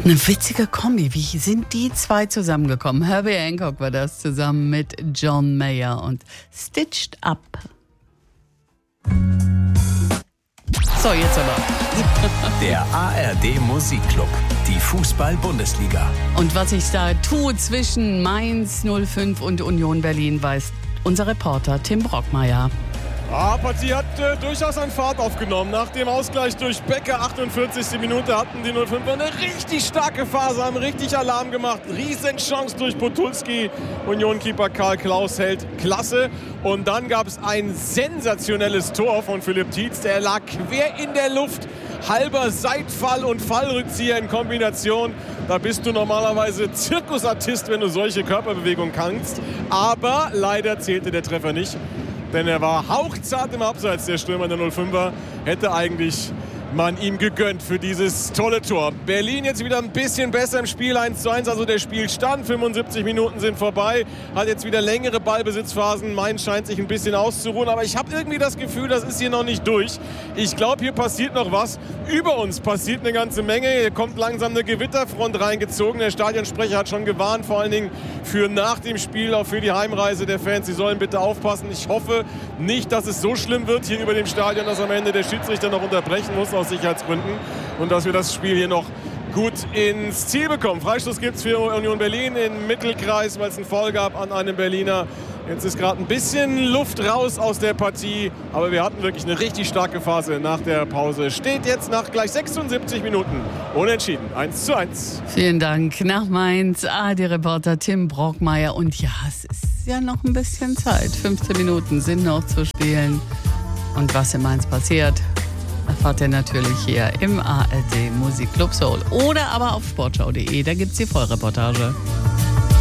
Eine witzige Kombi. Wie sind die zwei zusammengekommen? Herbie Hancock war das zusammen mit John Mayer und Stitched Up. So, jetzt aber. Der ARD Musikclub, die Fußball-Bundesliga. Und was sich da tut zwischen Mainz 05 und Union Berlin, weiß unser Reporter Tim Brockmeier. Die Partie hat durchaus an Fahrt aufgenommen. Nach dem Ausgleich durch Becker, 48. Minute, hatten die 05er eine richtig starke Phase, haben richtig Alarm gemacht. Riesenchance durch Potulski. Union-Keeper Karl Klaus hält klasse. Und dann gab es ein sensationelles Tor von Philipp Tietz. Der lag quer in der Luft. Halber Seitfall und Fallrückzieher in Kombination. Da bist du normalerweise Zirkusartist, wenn du solche Körperbewegungen kannst. Aber leider zählte der Treffer nicht. Denn er war hauchzart im Abseits, der Stürmer der 05er. Hätte eigentlich man ihm gegönnt für dieses tolle Tor. Berlin jetzt wieder ein bisschen besser im Spiel, 1:1, also der Spielstand. 75 Minuten sind vorbei, hat jetzt wieder längere Ballbesitzphasen. Mainz scheint sich ein bisschen auszuruhen, aber ich habe irgendwie das Gefühl, das ist hier noch nicht durch. Ich glaube, hier passiert noch was. Über uns passiert eine ganze Menge. Hier kommt langsam eine Gewitterfront reingezogen. Der Stadionsprecher hat schon gewarnt, vor allen Dingen für nach dem Spiel, auch für die Heimreise der Fans. Sie sollen bitte aufpassen. Ich hoffe nicht, dass es so schlimm wird hier über dem Stadion, dass am Ende der Schiedsrichter noch unterbrechen muss aus Sicherheitsgründen und dass wir das Spiel hier noch gut ins Ziel bekommen. Freistoß gibt es für Union Berlin im Mittelkreis, weil es einen Foul gab an einem Berliner. Jetzt ist gerade ein bisschen Luft raus aus der Partie, aber wir hatten wirklich eine richtig starke Phase nach der Pause. Steht jetzt nach gleich 76 Minuten unentschieden, 1:1. Vielen Dank nach Mainz, ARD-Reporter Tim Brockmeier. Und ja, es ist ja noch ein bisschen Zeit. 15 Minuten sind noch zu spielen. Und was in Mainz passiert, erfahrt ihr natürlich hier im ARD Musikclub Soul oder aber auf sportschau.de, da gibt's die Vollreportage.